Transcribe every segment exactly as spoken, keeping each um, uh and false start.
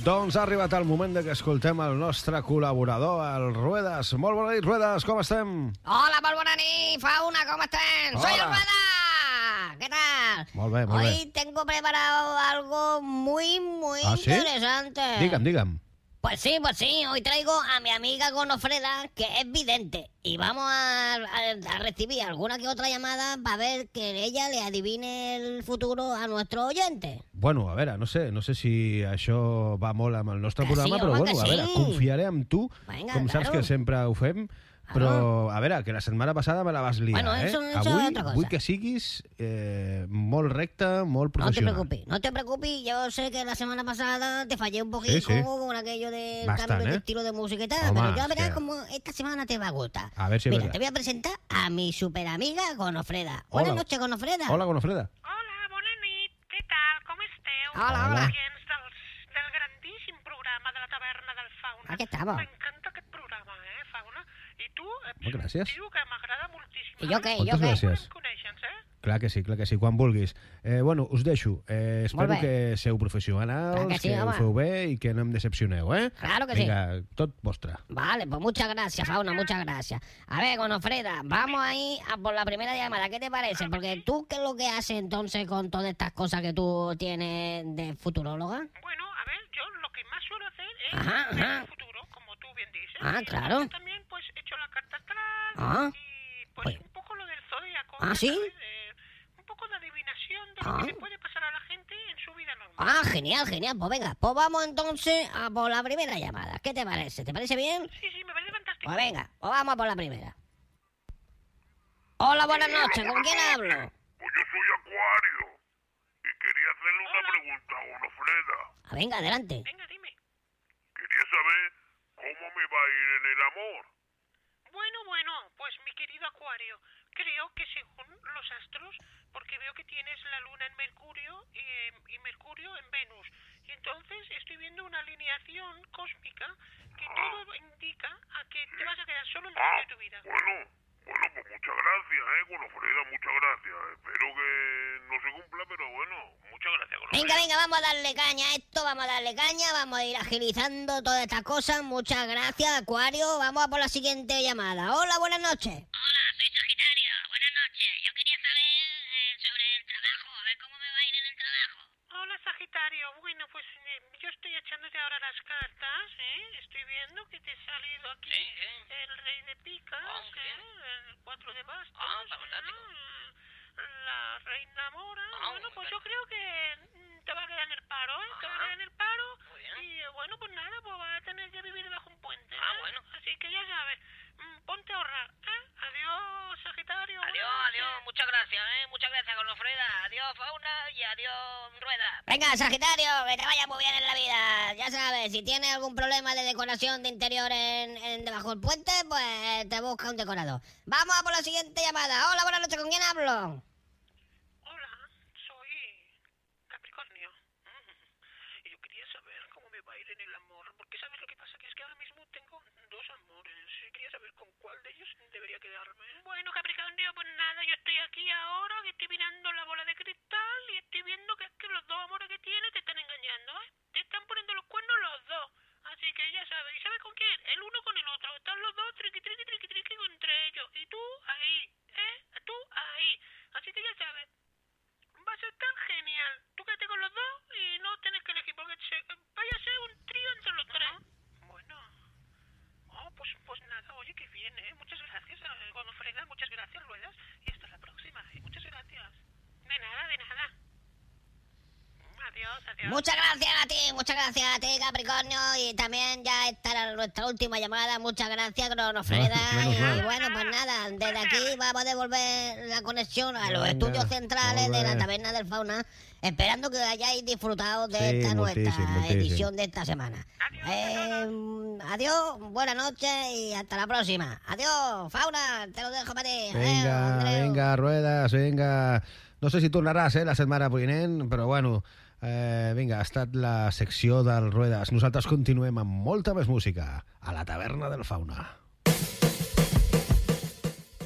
Doncs ha arribat el moment de que escoltem el nostre col·laborador, el Ruedas. Molt bona nit, Ruedas, com estem? Hola, molt bona nit, Fauna, ¿cómo están? Hola. Soy el Rueda. ¿Qué tal? Molt bé, molt Hoy bé. tengo preparado algo muy, muy ¿Ah, sí? interesante. Digue'm, digue'm. Pues sí, pues sí, hoy traigo a mi amiga Gonofreda, que es vidente, y vamos a, a- a recibir alguna que otra llamada para ver que ella le adivine el futuro a nuestro oyente. Bueno, a veure, no sé, no sé si això va molt amb el nostre Que sí, programa, però home, bueno, que a veure, sí. confiaré en tu, Vinga, com saps claro. que sempre ho fem, però a veure, que la setmana passada me la vas liar, Bueno, eh? eso- eso es Avui otra cosa. vull que siguis eh, molt recte, molt No te professional. preocupes, no te preocupes, yo sé que la semana pasada te fallé un poquito Sí, sí. con aquello del Bastant, cambio de ¿eh? estilo de música y tal, Home, pero ya verás sí. como esta semana te va a gustar. A ver si es Mira, verdad. te voy a presentar a mi super amiga Gonofreda. Hola. Buenas noches, Gonofreda. Hola, Gonofreda. Hola, bona nit. Què tal? Com esteu? Hola, hola. Oients dels, del grandíssim programa de la taverna del Fauna. Aquí estamos. M'encanta aquest programa, eh, Fauna? I tu ets Molt gràcies. un tio que m'agrada moltíssim. I jo què, i Moltes jo què? gràcies. Em coneixes, eh? Clar que sí, clar que sí, quan vulguis. Eh, bueno, us deixo. Eh, espero Molt bé. que seu professionals, Clar que que, sí, ho home. feu bé i que no em decepcioneu, eh? Claro que sí. Vinga, tot vostre. Vale, pues muchas gracias, Fauna, muchas gracias. A ver, Gonofreda, vamos ahí a por la primera llamada. ¿Qué te parece? Porque tú, ¿qué es lo que haces entonces con todas estas cosas que tú tienes de futuróloga? Bueno, a ver, yo lo que más suelo hacer es Ajá, ver ajá. el futuro, como tú bien dices. Ah, Y claro. yo también, pues, echo la carta astral Ah. y, pues, Pues- un poco lo del zodíaco. Ah, ya ¿sí? sabes, eh, un poco de adivinación de lo Ah. que le puede pasar a la gente en su vida normal. Ah, genial, genial. Pues venga, pues vamos entonces a por la primera llamada. ¿Qué te parece? ¿Te parece bien? Sí, sí, me parece fantástico. Pues venga, pues vamos a por la primera. Hola, buenas noches. ¿Con quién hablo? Pues yo soy Acuario y quería hacerle una Hola. pregunta a Gonofreda. Ah, venga, adelante. Venga, dime. Quería saber cómo me va a ir en el amor. Bueno, bueno, pues mi querido Acuario, creo que según los astros, porque veo que tienes la luna en Mercurio y, y Mercurio en Venus, y entonces estoy viendo una alineación cósmica que todo indica a que te vas a quedar solo el resto Ah, de tu vida. bueno, bueno, pues muchas gracias, eh, Gonofreda, muchas gracias. Espero que no se cumpla, pero bueno, muchas gracias, Gonofreda. Venga, venga, vamos a darle caña a esto, vamos a darle caña, vamos a ir agilizando todas estas cosas. Muchas gracias, Acuario. Vamos a por la siguiente llamada. Hola, buenas noches. Hola, soy Sagitario. Buenas noches. Yo quería saber eh, sobre el trabajo, a ver cómo me va a ir en el trabajo. Hola Sagitario, bueno pues eh, yo estoy echándote ahora las cartas, ¿eh? Estoy viendo que te ha salido aquí Sí, sí. el rey de picas, Oh, qué ¿eh? bien. El cuatro de bastos, Ah, está fantástico. ¿no? La reina mora, Ah, bueno pues fantástico. yo creo que mm, te va a quedar en el paro, ¿eh? Te va a Ajá. quedar en el paro Muy bien. y eh, bueno pues nada, pues vas a tener que vivir bajo un puente, Ah, ¿eh? bueno. Así que ya sabes, mm, ponte a ahorrar, ¿eh? Adiós Sagitario. Adiós, buenas adiós. noches. Muchas gracias, ¿eh? Muchas gracias, Gonofreda. Adiós, Fauna, y adiós, Rueda. Venga, Sagitario, que te vaya muy bien en la vida. Ya sabes, si tienes algún problema de decoración de interior en, en debajo del puente, pues te busca un decorador. Vamos a por la siguiente llamada. Hola, buenas noches. ¿Con quién hablo? Hola, soy Capricornio. Mm. Y yo quería saber cómo me va a ir en el amor, porque ¿sabes lo que pasa? Que es que ahora mismo tengo dos amores y quería saber con cuál de ellos debería quedarme. Bueno, Capricornio, pues nada, yo estoy aquí ahora, que estoy mirando la bola de cristal y estoy viendo que es que los dos amores que tienes te están engañando, ¿eh? Te están poniendo los cuernos los dos. Así que ya sabes, ¿y sabes con quién? El uno con el otro. Están los dos triqui, triqui, triqui, triqui entre ellos. Y tú ahí, ¿eh? Tú ahí. Así que ya sabes, va a ser tan genial. Tú quédate con los dos y no tienes que elegir, porque se, vaya a ser un trío entre los tres. Bueno. Oh, pues, pues nada, oye, que bien, ¿eh? Muchas gracias, eh, Gonofreda, muchas gracias, Ruedas. Y hasta la próxima, ¿eh? Muchas gracias. De nada, de nada. Adiós, adiós. Muchas gracias a ti, muchas gracias a ti, Capricornio. Y también ya estará nuestra última llamada. Muchas gracias, Cronofreda. Ah, menos mal. Y bueno, pues nada, desde aquí vamos a devolver la conexión a los Venga, estudios centrales molt de la bé. taberna del Fauna, esperando que hayáis disfrutado de Sí, esta nuestra moltíssim, moltíssim. edición de esta semana. Adiós, Eh, adiós, buenas noches y hasta la próxima. Adiós, Fauna, te lo dejo para ti. Adeu, Vinga, Andreu. vinga, Ruedas, vinga. No sé si tornaràs, eh, la setmana vinent, però bueno, eh, vinga, ha estat la secció del Ruedas. Nosaltres continuem amb molta més música a la taverna del Fauna.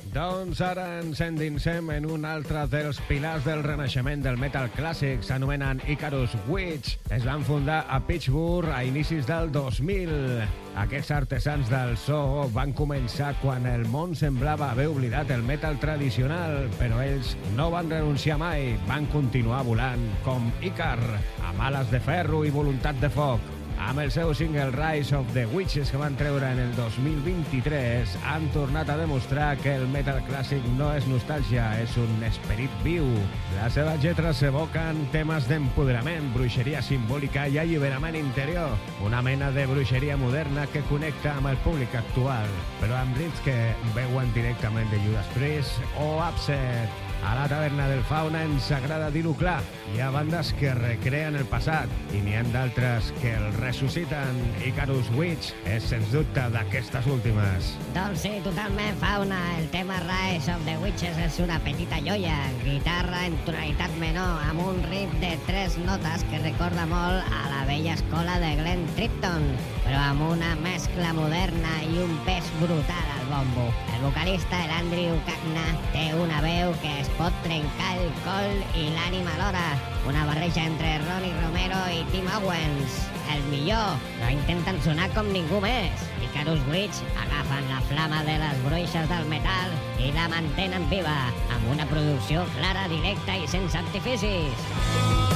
Doncs ara ens endinsem en un altre dels pilars del renaixement del metal clàssic. S'anomenen Icarus Witch. Es van fundar a Pittsburgh a inicis del dos mil. Aquests artesans del so van començar quan el món semblava haver oblidat el metal tradicional, però ells no van renunciar mai. Van continuar volant com Ícar, amb ales de ferro i voluntat de foc. Amb el seu single Rise of the Witches que van treure en el dos mil vint-i-tres, han tornat a demostrar que el metal clàssic no és nostàlgia, és un esperit viu. Les seves lletres evoquen temes d'empoderament, bruixeria simbòlica i alliberament interior, una mena de bruixeria moderna que connecta amb el públic actual, però amb rits que veuen directament de Judas Priest o Upset. A la taverna del Fauna ens agrada dir-ho clar. Hi ha bandes que recreen el passat i n'hi ha d'altres que el ressusciten. Icarus Witch és, sens dubte, d'aquestes últimes. Doncs sí, totalment, Fauna. El tema Rise of the Witches és una petita joia. Guitarra en tonalitat menor, amb un riff de tres notes que recorda molt a la vella escola de Glenn Tipton, però amb una mescla moderna i un pes brutal al bombo. El vocalista, l'Andrew Cagna, té una veu que es pot trencar el coll i l'ànima alhora. Una barreja entre Ronnie Romero i Tim Owens. El millor, no intenten sonar com ningú més. Icarus Witch agafen la flama de les bruixes del metal i la mantenen viva, amb una producció clara, directa i sense artificis.